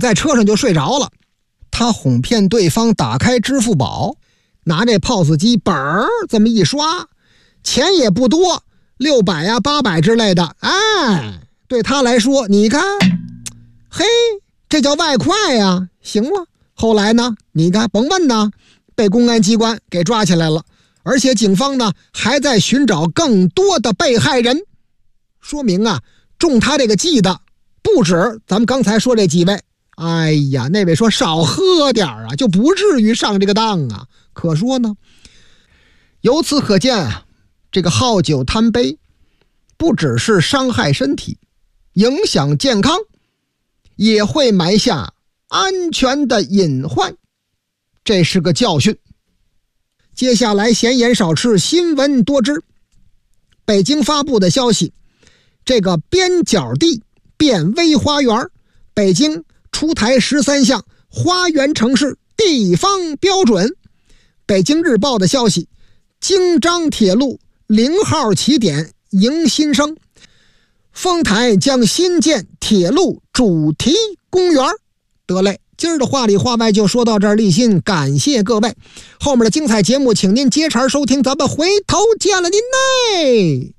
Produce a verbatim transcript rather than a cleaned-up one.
在车上就睡着了。他哄骗对方打开支付宝，拿这 P O S 机本儿这么一刷，钱也不多，六百呀八百之类的。哎，对他来说，你看，嘿，这叫外快呀。行了，后来呢，你看甭问呢，被公安机关给抓起来了，而且警方呢还在寻找更多的被害人。说明啊，中他这个计的不止咱们刚才说这几位。哎呀，那位说少喝点啊，就不至于上这个当啊。可说呢，由此可见啊，这个好酒贪杯不只是伤害身体，影响健康，也会埋下安全的隐患，这是个教训。接下来闲言少吃，新闻多知。北京发布的消息，这个边角地变微花园，北京出台十三项花园城市地方标准。北京日报的消息，京张铁路零号起点迎新生，丰台将新建铁路主题公园。得嘞，今儿的话里话外就说到这儿，立新感谢各位，后面的精彩节目请您接茬收听，咱们回头见了您嘞。